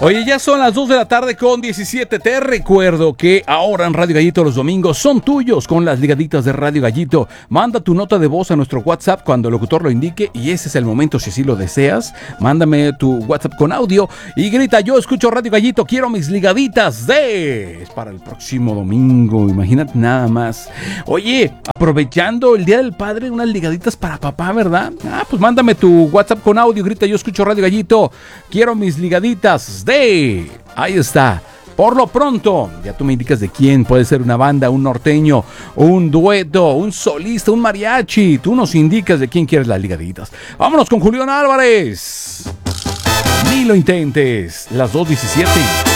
Oye, ya son las 2 de la tarde con 17. Te recuerdo que ahora en Radio Gallito los domingos son tuyos con las ligaditas de Radio Gallito. Manda tu nota de voz a nuestro WhatsApp cuando el locutor lo indique y ese es el momento si así lo deseas. Mándame tu WhatsApp con audio y grita: yo escucho Radio Gallito, quiero mis ligaditas de... Es para el próximo domingo, imagínate nada más. Oye, aprovechando el Día del Padre, unas ligaditas para papá, ¿verdad? Pues mándame tu WhatsApp con audio, grita: yo escucho Radio Gallito, quiero mis ligaditas de... Ahí está. Por lo pronto, ya tú me indicas de quién. Puede ser una banda, un norteño, un dueto, un solista, un mariachi. Tú nos indicas de quién quieres las ligaditas. Vámonos con Julián Álvarez. Ni lo intentes. Las 2:17.